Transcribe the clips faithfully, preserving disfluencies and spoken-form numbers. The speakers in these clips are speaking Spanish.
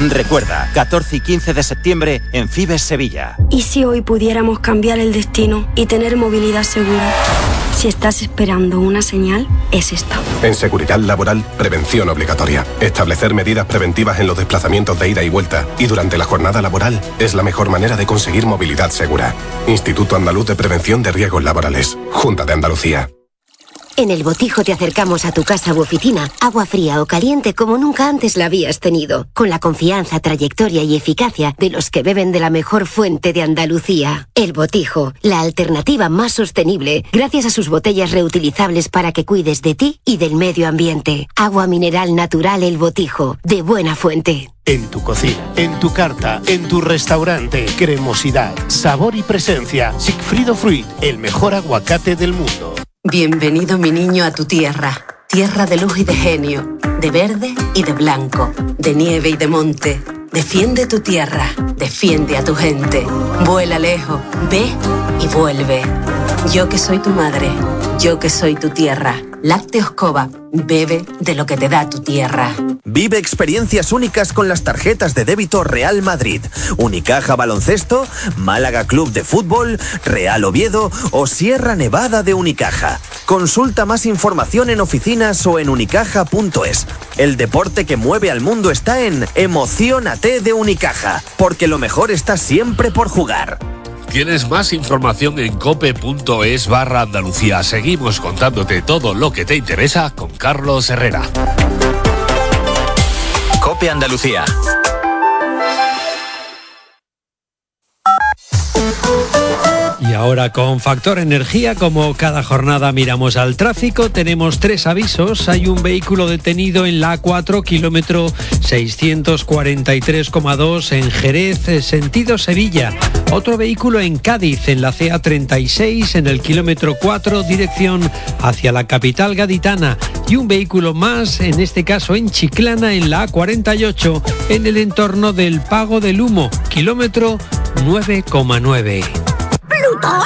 Recuerda, catorce y quince de septiembre en Fibes Sevilla. ¿Y si hoy pudiéramos cambiar el destino y tener movilidad segura? Si estás esperando una señal, es esta. En seguridad laboral, prevención obligatoria. Establecer medidas preventivas en los desplazamientos de ida y vuelta y durante la jornada laboral es la mejor manera de conseguir movilidad segura. Instituto Andaluz de Prevención de Riesgos Laborales. Junta de Andalucía. En El Botijo te acercamos a tu casa u oficina, agua fría o caliente como nunca antes la habías tenido, con la confianza, trayectoria y eficacia de los que beben de la mejor fuente de Andalucía. El Botijo, la alternativa más sostenible, gracias a sus botellas reutilizables para que cuides de ti y del medio ambiente. Agua mineral natural El Botijo, de buena fuente. En tu cocina, en tu carta, en tu restaurante, cremosidad, sabor y presencia. Sigfrido Fruit, el mejor aguacate del mundo. Bienvenido, mi niño, a tu tierra. Tierra de luz y de genio, de verde y de blanco, de nieve y de monte. Defiende tu tierra, defiende a tu gente. Vuela lejos, ve y vuelve. Yo que soy tu madre, yo que soy tu tierra. Lácteos Cova, bebe de lo que te da tu tierra. Vive experiencias únicas con las tarjetas de débito Real Madrid, Unicaja Baloncesto, Málaga Club de Fútbol, Real Oviedo o Sierra Nevada de Unicaja. Consulta más información en oficinas o en unicaja punto es. El deporte que mueve al mundo está en Emociónate de Unicaja, porque lo mejor está siempre por jugar. Tienes más información en cope.es barra Andalucía. Seguimos contándote todo lo que te interesa con Carlos Herrera. Cope Andalucía. Y ahora con Factor Energía, como cada jornada miramos al tráfico, tenemos tres avisos. Hay un vehículo detenido en la A cuatro, kilómetro seiscientos cuarenta y tres coma dos en Jerez, sentido Sevilla. Otro vehículo en Cádiz, en la C A treinta y seis, en el kilómetro cuatro, dirección hacia la capital gaditana. Y un vehículo más, en este caso en Chiclana, en la A cuarenta y ocho, en el entorno del Pago del Humo, kilómetro nueve coma nueve. ¿Plutón?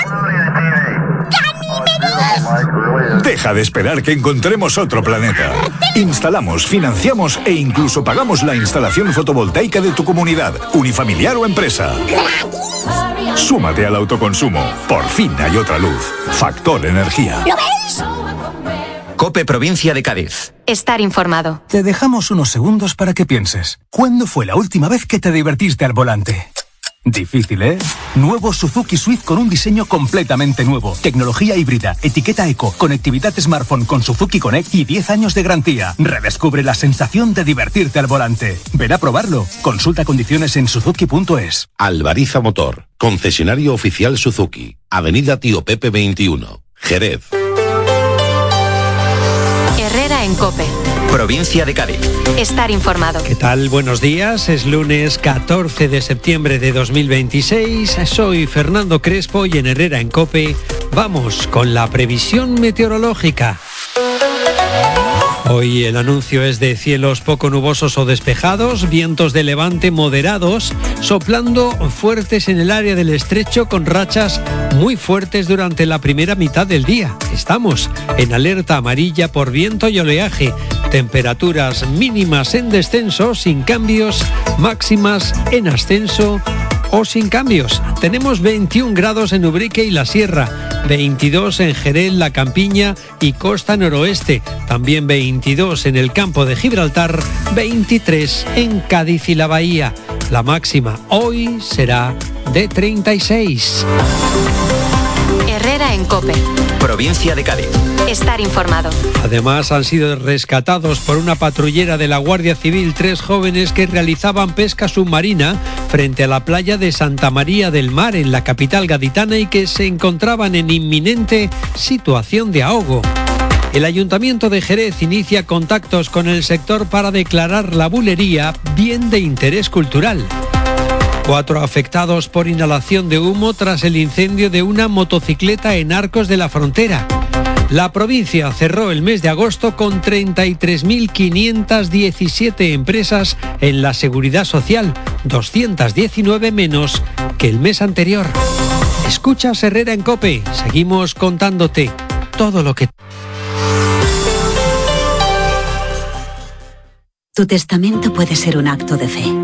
¡Ganímedes! Deja de esperar que encontremos otro planeta. Instalamos, financiamos e incluso pagamos la instalación fotovoltaica de tu comunidad, unifamiliar o empresa. Súmate al autoconsumo. Por fin hay otra luz. Factor Energía. ¿Lo veis? Cope Provincia de Cádiz. Estar informado. Te dejamos unos segundos para que pienses. ¿Cuándo fue la última vez que te divertiste al volante? Difícil, ¿eh? Nuevo Suzuki Swift con un diseño completamente nuevo. Tecnología híbrida, etiqueta eco, conectividad smartphone con Suzuki Connect y diez años de garantía. Redescubre la sensación de divertirte al volante. Ven a probarlo. Consulta condiciones en suzuki punto es. Albariza Motor, concesionario oficial Suzuki. Avenida Tío Pepe veintiuno, Jerez. Herrera en Cope. Provincia de Cádiz. Estar informado. ¿Qué tal? Buenos días. Es lunes catorce de septiembre de dos mil veintiséis. Soy Fernando Crespo y en Herrera en Cope vamos con la previsión meteorológica. Hoy el anuncio es de cielos poco nubosos o despejados, vientos de levante moderados, soplando fuertes en el área del estrecho con rachas muy fuertes durante la primera mitad del día. Estamos en alerta amarilla por viento y oleaje. Temperaturas mínimas en descenso, sin cambios, máximas en ascenso o sin cambios. Tenemos veintiún grados en Ubrique y la Sierra, veintidós en Jerez, La Campiña y Costa Noroeste, también veintidós en el campo de Gibraltar, veintitrés en Cádiz y la Bahía. La máxima hoy será de treinta y seis. Herrera en Cope. Provincia de Cádiz. Estar informado. Además han sido rescatados por una patrullera de la Guardia Civil tres jóvenes que realizaban pesca submarina frente a la playa de Santa María del Mar en la capital gaditana y que se encontraban en inminente situación de ahogo. El Ayuntamiento de Jerez inicia contactos con el sector para declarar la bulería bien de interés cultural. Cuatro afectados por inhalación de humo tras el incendio de una motocicleta en Arcos de la Frontera. La provincia cerró el mes de agosto con treinta y tres mil quinientas diecisiete empresas en la seguridad social, doscientas diecinueve menos que el mes anterior. Escuchas Herrera en Cope, seguimos contándote todo lo que... Tu testamento puede ser un acto de fe.